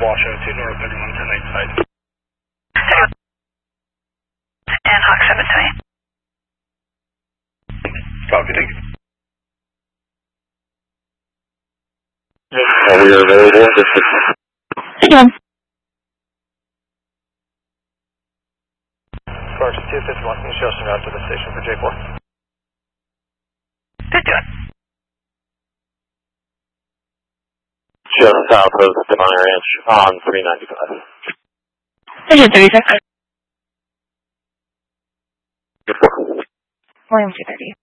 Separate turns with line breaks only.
Wash 02 North 311085.
And Hawk 720.
Copy, thank you.
We are available.
Yeah.
Sparks 251, can you show us some route to the station for J4?
Good do it.
Just south of Divine Ranch on 395.
36.
Good for.
William 230.